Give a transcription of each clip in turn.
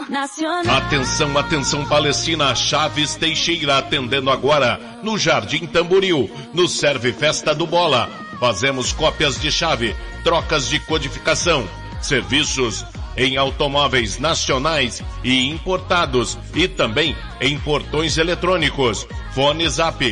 nacional. Atenção, atenção Palestina, Chaves Teixeira atendendo agora no Jardim Tamboril, no Serve Festa do Bola. Fazemos cópias de chave, trocas de codificação, serviços em automóveis nacionais e importados e também em portões eletrônicos. Fone Zap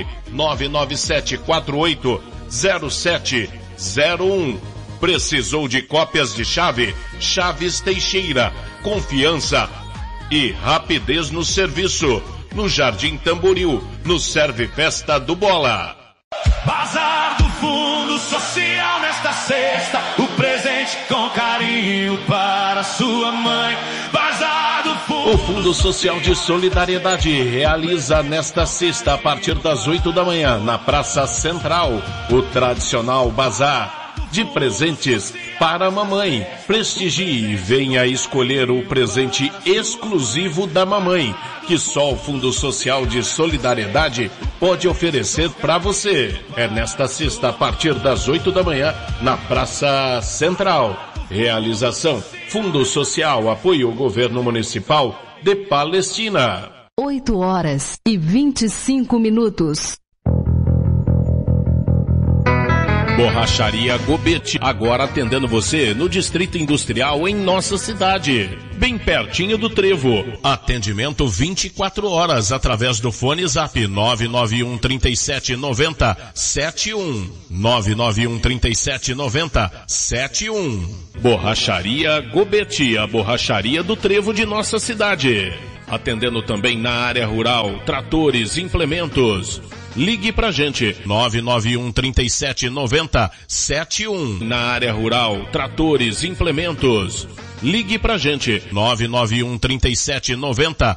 997480701. Precisou de cópias de chave? Chaves Teixeira. Confiança e rapidez no serviço. No Jardim Tamboril, no Serve Festa do Bola. Bazar do Fundo Social nesta sexta, o presente com carinho para sua mãe. Bazar do Fundo. O Fundo Social de Solidariedade realiza nesta sexta, a partir das 8 da manhã, na Praça Central, o tradicional bazar de presentes para a mamãe. Prestigie e venha escolher o presente exclusivo da mamãe, que só o Fundo Social de Solidariedade pode oferecer para você. É nesta sexta, a partir das 8 da manhã, na Praça Central. Realização: Fundo Social, apoio ao Governo Municipal de Palestina. 8h25. Borracharia Gobete, agora atendendo você no Distrito Industrial em nossa cidade, bem pertinho do Trevo. Atendimento 24 horas através do fone Zap 991379071. 991379071. Borracharia Gobete, a borracharia do Trevo de nossa cidade. Atendendo também na área rural, tratores, implementos. Ligue pra gente, 991379071. Na área rural, tratores, implementos. Ligue pra gente, 991379071.